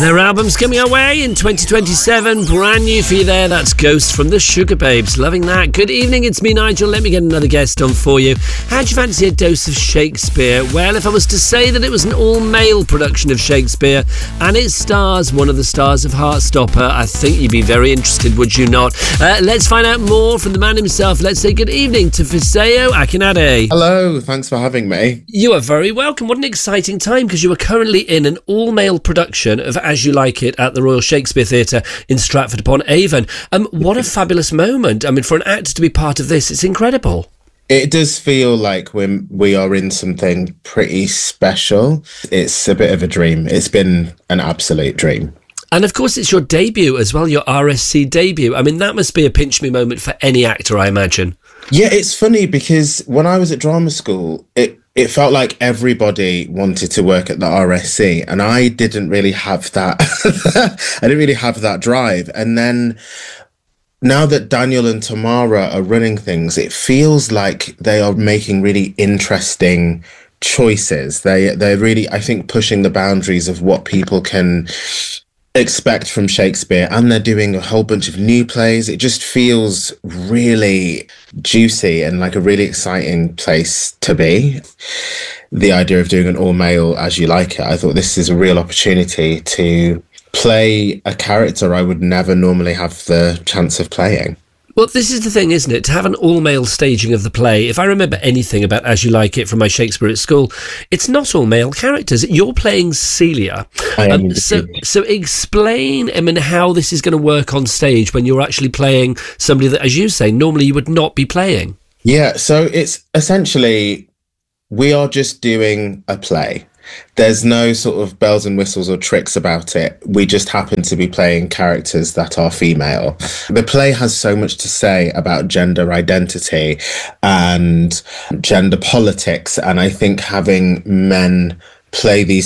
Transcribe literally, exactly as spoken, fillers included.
Their album's coming our way in twenty twenty-seven. Brand new for you there. That's Ghost from the Sugababes. Loving that. Good evening, it's me, Nigel. Let me get another guest on for you. How'd you fancy a dose of Shakespeare? Well, if I was to say that it was an all-male production of Shakespeare and it stars one of the stars of Heartstopper, I think you'd be very interested, would you not? Uh, let's find out more from the man himself. Let's say good evening to Fisayo Akinade. Hello, thanks for having me. You are very welcome. What an exciting time, because you are currently in an all-male production of As You Like It at the Royal Shakespeare Theatre in Stratford-upon-Avon. Um, what a fabulous moment. I mean, for an actor to be part of this, it's incredible. It does feel like we we are in something pretty special. It's a bit of a dream. It's been an absolute dream. And of course, it's your debut as well, your R S C debut. I mean, that must be a pinch me moment for any actor, I imagine. Yeah, it's funny because when I was at drama school, it it felt like everybody wanted to work at the R S C, and I didn't really have that. I didn't really have that drive. And then now that Daniel and Tamara are running things, it feels like they are making really interesting choices. They they're really, I think, pushing the boundaries of what people can expect from Shakespeare, and they're doing a whole bunch of new plays. It just feels really juicy and like a really exciting place to be. The idea of doing an all-male As You Like It, I thought this is a real opportunity to play a character I would never normally have the chance of playing. Well, this is the thing, isn't it? To have an all-male staging of the play, if I remember anything about As You Like It from my Shakespeare at school, it's not all male characters. You're playing Celia. I am um, so, so explain, I mean, how this is going to work on stage when you're actually playing somebody that, as you say, normally you would not be playing. Yeah, so it's essentially, we are just doing a play. There's no sort of bells and whistles or tricks about it. We just happen to be playing characters that are female. The play has so much to say about gender identity and gender politics, and I think having men play these